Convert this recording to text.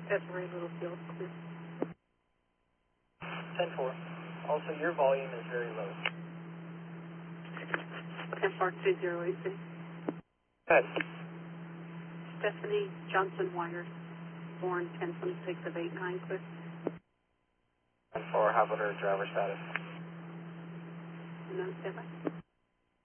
Every little field clear. 10-4. Also, your volume is very low. 10-4-2086. Good. Stephanie Johnson Wires, born 10-26 of 89, clear. 10-4, how about her driver status? No, 7.